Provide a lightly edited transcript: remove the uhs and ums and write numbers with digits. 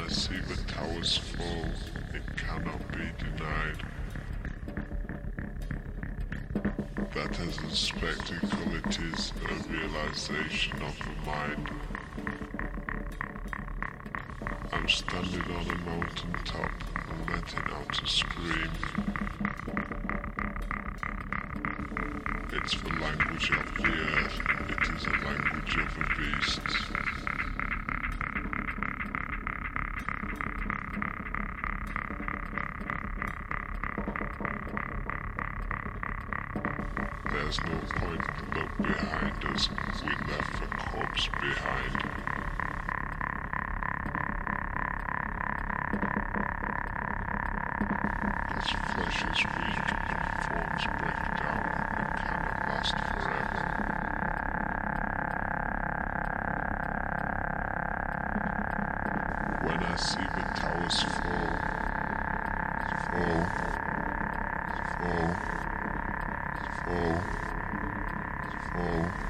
I see the towers fall, it cannot be denied that as a spectacle it is a realization of the mind. I'm standing on a mountain top and letting out a scream. It's the language of the earth, it is a language of the beasts. There's no point to look behind us, we left the corpse behind. As flesh is weak and forms break down and cannot last forever. When I see the towers fall,